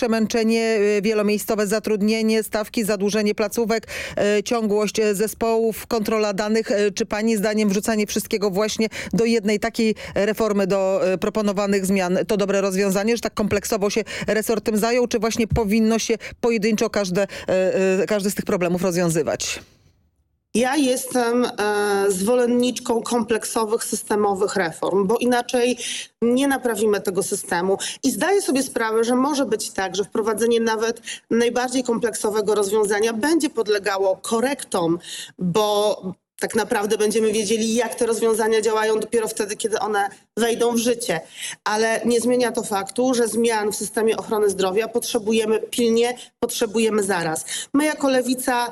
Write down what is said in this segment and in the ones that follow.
przemęczenie, wielomiejscowe zatrudnienie, stawki, zadłużenie placówek, ciągłość zespołów, kontrola danych. Czy pani zdaniem wrzucanie wszystkiego właśnie do jednej takiej reformy, do proponowanych zmian to dobre rozwiązanie, że tak kompleksowo się resort tym zajął, czy właśnie powinno się pojedynczo każdy z tych problemów rozwiązywać? Ja jestem zwolenniczką kompleksowych, systemowych reform, bo inaczej nie naprawimy tego systemu. I zdaję sobie sprawę, że może być tak, że wprowadzenie nawet najbardziej kompleksowego rozwiązania będzie podlegało korektom, bo tak naprawdę będziemy wiedzieli, jak te rozwiązania działają dopiero wtedy, kiedy one wejdą w życie. Ale nie zmienia to faktu, że zmian w systemie ochrony zdrowia potrzebujemy pilnie, potrzebujemy zaraz. My jako Lewica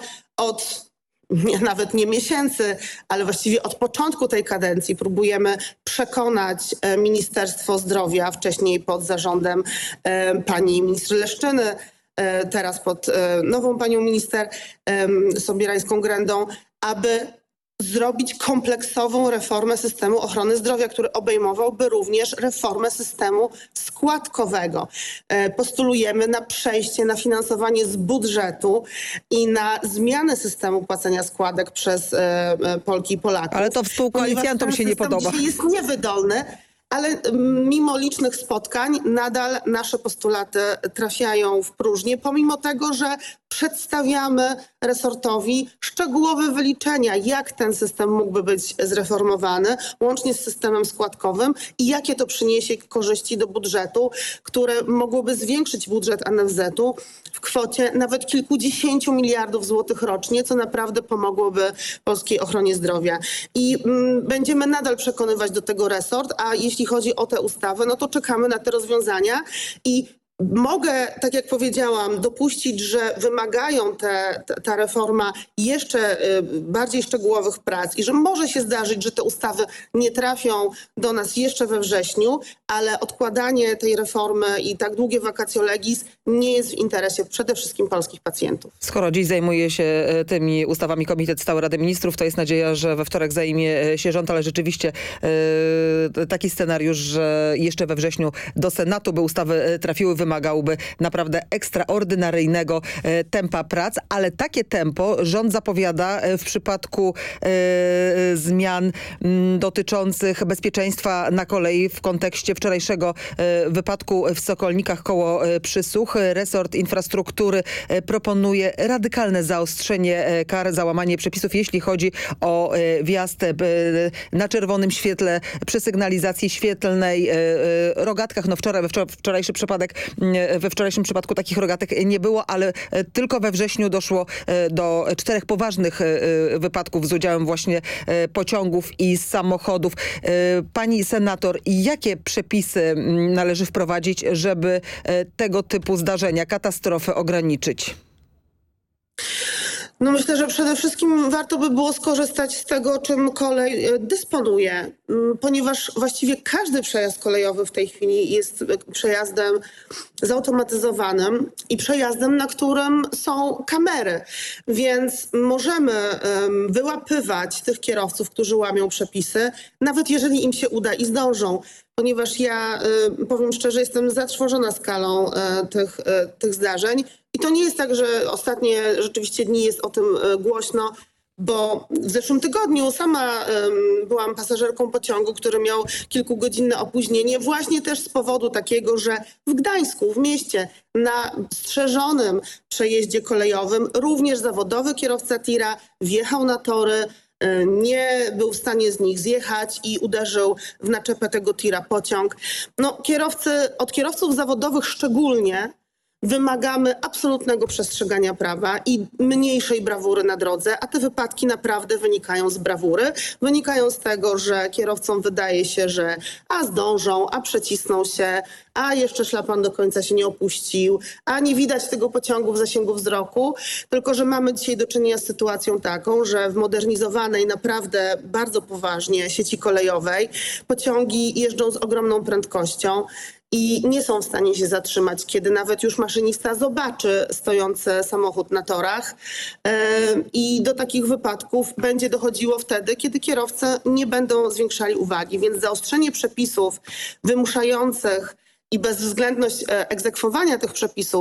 nawet nie miesięcy, ale właściwie od początku tej kadencji próbujemy przekonać Ministerstwo Zdrowia, wcześniej pod zarządem pani minister Leszczyny, teraz pod nową panią minister Sobierańską-Grendą, aby zrobić kompleksową reformę systemu ochrony zdrowia, który obejmowałby również reformę systemu składkowego. Postulujemy na przejście na finansowanie z budżetu i na zmianę systemu płacenia składek przez Polki i Polaków. Ale to współkoalicjantom się nie podoba. Dzisiaj jest niewydolny. Ale mimo licznych spotkań nadal nasze postulaty trafiają w próżnię, pomimo tego, że przedstawiamy resortowi szczegółowe wyliczenia, jak ten system mógłby być zreformowany, łącznie z systemem składkowym i jakie to przyniesie korzyści do budżetu, które mogłoby zwiększyć budżet NFZ-u w kwocie nawet kilkudziesięciu miliardów złotych rocznie, co naprawdę pomogłoby polskiej ochronie zdrowia. I będziemy nadal przekonywać do tego resort, a jeśli chodzi o tę ustawę, no to czekamy na te rozwiązania i mogę, tak jak powiedziałam, dopuścić, że wymagają ta reforma jeszcze bardziej szczegółowych prac i że może się zdarzyć, że te ustawy nie trafią do nas jeszcze we wrześniu, ale odkładanie tej reformy i tak długie vacatio legis nie jest w interesie przede wszystkim polskich pacjentów. Skoro dziś zajmuje się tymi ustawami Komitet Stały Rady Ministrów, to jest nadzieja, że we wtorek zajmie się rząd, ale rzeczywiście taki scenariusz, że jeszcze we wrześniu do Senatu by ustawy trafiły, wymagałby naprawdę ekstraordynaryjnego tempa prac, ale takie tempo rząd zapowiada w przypadku zmian dotyczących bezpieczeństwa na kolei w kontekście wczorajszego wypadku w Sokolnikach koło Przysłuch. Resort infrastruktury proponuje radykalne zaostrzenie kar za łamanie przepisów, jeśli chodzi o wjazd na czerwonym świetle, przy sygnalizacji świetlnej, rogatkach. No we wczorajszym przypadku takich rogatek nie było, ale tylko we wrześniu doszło do 4 poważnych wypadków z udziałem właśnie pociągów i samochodów. Pani senator, jakie przepisy należy wprowadzić, żeby tego typu zdarzenia, katastrofy ograniczyć? No myślę, że przede wszystkim warto by było skorzystać z tego, czym kolej dysponuje, ponieważ właściwie każdy przejazd kolejowy w tej chwili jest przejazdem zautomatyzowanym i przejazdem, na którym są kamery. Więc możemy wyłapywać tych kierowców, którzy łamią przepisy, nawet jeżeli im się uda i zdążą. Ponieważ ja, powiem szczerze, jestem zatrwożona skalą tych zdarzeń. I to nie jest tak, że ostatnie rzeczywiście dni jest o tym głośno, bo w zeszłym tygodniu sama byłam pasażerką pociągu, który miał kilkugodzinne opóźnienie, właśnie też z powodu takiego, że w Gdańsku, w mieście, na strzeżonym przejeździe kolejowym również zawodowy kierowca tira wjechał na tory, nie był w stanie z nich zjechać i uderzył w naczepę tego tira pociąg. No, od kierowców zawodowych szczególnie wymagamy absolutnego przestrzegania prawa i mniejszej brawury na drodze, a te wypadki naprawdę wynikają z brawury. Wynikają z tego, że kierowcom wydaje się, że zdążą, przecisną się, jeszcze szlaban do końca się nie opuścił, nie widać tego pociągu w zasięgu wzroku. Tylko że mamy dzisiaj do czynienia z sytuacją taką, że w modernizowanej naprawdę bardzo poważnie sieci kolejowej pociągi jeżdżą z ogromną prędkością i nie są w stanie się zatrzymać, kiedy nawet już maszynista zobaczy stojący samochód na torach. I do takich wypadków będzie dochodziło wtedy, kiedy kierowcy nie będą zwiększali uwagi. Więc zaostrzenie przepisów wymuszających i bezwzględność egzekwowania tych przepisów